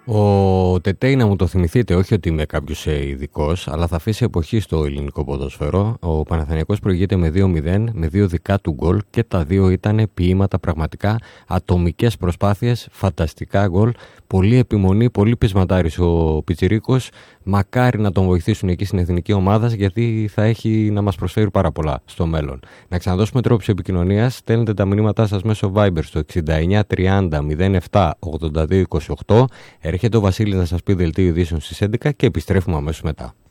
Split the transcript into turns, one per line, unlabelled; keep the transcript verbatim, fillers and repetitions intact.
Ο Τετέι, να μου το θυμηθείτε, όχι ότι είμαι κάποιος ειδικός, αλλά θα αφήσει εποχή στο ελληνικό ποδόσφαιρο. Ο Παναθηναϊκός προηγείται με δύο μηδέν, με δύο δικά του γκολ και τα δύο ήταν ποίηματα πραγματικά, ατομικές προσπάθειες, φανταστικά γκολ. Πολύ επιμονή, πολύ πεισματάρης ο Πιτσιρίκος. Μακάρι να τον βοηθήσουν εκεί στην εθνική ομάδα, γιατί θα έχει να μας προσφέρει πάρα πολλά στο μέλλον. Να ξαναδώσουμε τρόπους επικοινωνίας. Στέλνετε τα μηνύματά σας μέσω Viber στο εξήντα εννιά τριάντα μηδέν επτά ογδόντα δύο είκοσι οκτώ. Έρχεται ο Βασίλης να σας πει δελτίο ειδήσεων στις έντεκα και επιστρέφουμε αμέσως μετά.